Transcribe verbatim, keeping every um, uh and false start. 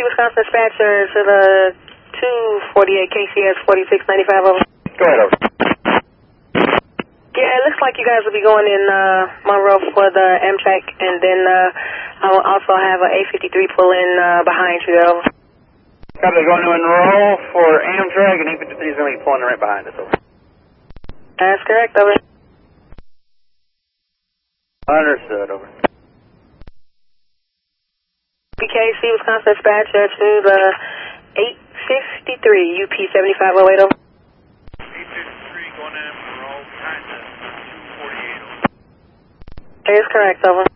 Wisconsin dispatcher to the two forty-eight K C S forty-six ninety-five over. Go ahead, over. Yeah, it looks like you guys will be going in uh, Monroe for the Amtrak, and then uh, I will also have an A fifty-three pull in uh, behind you, over. Copy, going to enroll for Amtrak, and A fifty-three is going to be pulling right behind us, over. That's correct, over. Understood, over. B K C Wisconsin dispatcher to the eight fifty-three U P seventy-five oh eight, over. eight fifty-three going in Monroe behind the two forty-eight, over. That is correct, over.